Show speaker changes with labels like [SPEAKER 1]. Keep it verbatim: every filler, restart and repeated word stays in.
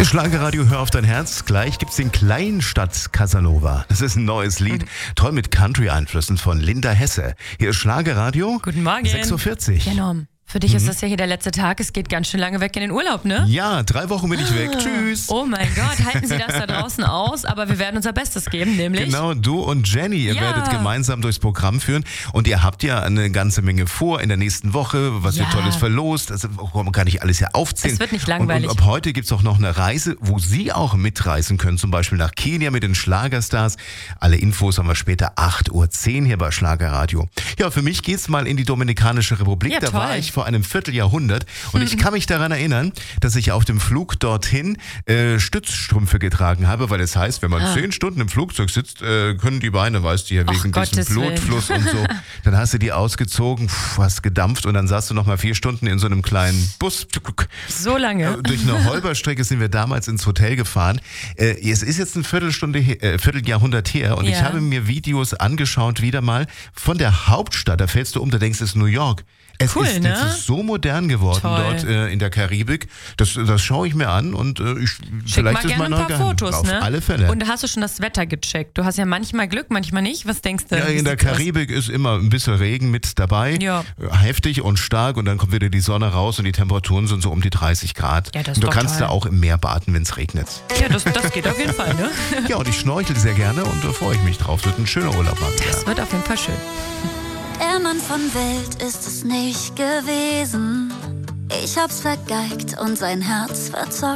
[SPEAKER 1] Hier Schlagerradio, hör auf dein Herz. Gleich gibt's den Kleinstadt Casanova. Das ist ein neues Lied, toll mit Country-Einflüssen von Linda Hesse. Hier ist Schlagerradio.
[SPEAKER 2] Guten Morgen.
[SPEAKER 1] sechs Uhr vierzig.
[SPEAKER 2] Ja, Norm. Für dich mhm. ist das ja hier der letzte Tag. Es geht ganz schön lange weg in den Urlaub, ne?
[SPEAKER 1] Ja, drei Wochen bin ich weg. Tschüss.
[SPEAKER 2] Oh mein Gott, halten Sie das da draußen aus. Aber wir werden unser Bestes geben, nämlich...
[SPEAKER 1] Genau, du und Jenny, ihr
[SPEAKER 2] ja.
[SPEAKER 1] werdet gemeinsam durchs Programm führen. Und ihr habt ja eine ganze Menge vor in der nächsten Woche. Was
[SPEAKER 2] ja.
[SPEAKER 1] wird Tolles verlost. Also man kann nicht alles hier aufzählen.
[SPEAKER 2] Es wird nicht langweilig.
[SPEAKER 1] Und, und ab heute gibt's auch noch eine Reise, wo Sie auch mitreisen können. Zum Beispiel nach Kenia mit den Schlagerstars. Alle Infos haben wir später acht Uhr zehn hier bei Schlagerradio. Ja, für mich geht's mal in die Dominikanische Republik.
[SPEAKER 2] Ja,
[SPEAKER 1] da
[SPEAKER 2] toll.
[SPEAKER 1] war ich vor einem Vierteljahrhundert. Und ich kann mich daran erinnern, dass ich auf dem Flug dorthin äh, Stützstrümpfe getragen habe, weil es heißt, wenn man ah. zehn Stunden im Flugzeug sitzt, äh, können die Beine, weißt du, ja, wegen
[SPEAKER 2] Och,
[SPEAKER 1] diesem Blutfluss und so, dann hast du die ausgezogen, pff, hast gedampft und dann saßt du noch mal vier Stunden in so einem kleinen Bus.
[SPEAKER 2] So lange.
[SPEAKER 1] Äh, durch eine Holperstrecke sind wir damals ins Hotel gefahren. Äh, es ist jetzt eine Viertelstunde, äh, Vierteljahrhundert her und ja. ich habe mir Videos angeschaut, wieder mal von der Hauptstadt, da fällst du um, da denkst du, es ist New York. Es
[SPEAKER 2] cool,
[SPEAKER 1] ist
[SPEAKER 2] ne?
[SPEAKER 1] jetzt so modern geworden
[SPEAKER 2] Toll.
[SPEAKER 1] dort äh, in der Karibik. Das, das schaue ich mir an und äh, ich,
[SPEAKER 2] Schick
[SPEAKER 1] vielleicht
[SPEAKER 2] mal
[SPEAKER 1] ist
[SPEAKER 2] gerne
[SPEAKER 1] mein
[SPEAKER 2] ein paar Fotos,
[SPEAKER 1] auf
[SPEAKER 2] ne?
[SPEAKER 1] alle Fälle.
[SPEAKER 2] Und hast du schon das Wetter gecheckt? Du hast ja manchmal Glück, manchmal nicht. Was denkst du?
[SPEAKER 1] Ja, in der Karibik ist immer ein bisschen Regen mit dabei.
[SPEAKER 2] Ja.
[SPEAKER 1] Heftig und stark und dann kommt wieder die Sonne raus und die Temperaturen sind so um die dreißig Grad.
[SPEAKER 2] Ja, das ist
[SPEAKER 1] und du
[SPEAKER 2] doch
[SPEAKER 1] kannst
[SPEAKER 2] toll.
[SPEAKER 1] da auch im Meer baden, wenn es regnet.
[SPEAKER 2] Ja, das, das geht auf jeden Fall, ne?
[SPEAKER 1] Ja, und ich schnorchel sehr gerne und da freue ich mich drauf. Wird ein schöner Urlaub mal wieder.
[SPEAKER 2] Das wird auf jeden Fall schön.
[SPEAKER 3] Der Mann von Welt ist es nicht gewesen. Ich hab's vergeigt und sein Herz verzockt.